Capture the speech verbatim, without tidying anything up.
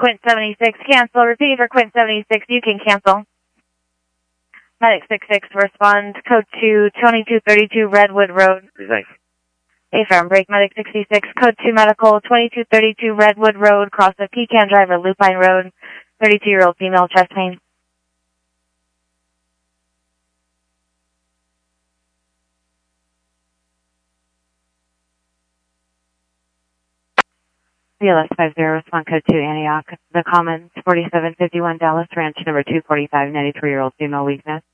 Quint seventy-six, cancel. Repeat for Quint seventy-six, you can cancel. Medic six six, respond. Code two, twenty-two thirty-two Redwood Road. Thanks. A-firm, break Medic sixty-six, code two medical, twenty-two thirty-two Redwood Road, cross of Pecan Driver, Lupine Road, thirty-two-year-old female, chest pain. C L S five zero, respond code two Antioch, The Commons, forty-seven fifty-one Dallas Ranch, number two forty-five, ninety-three-year-old female, weakness.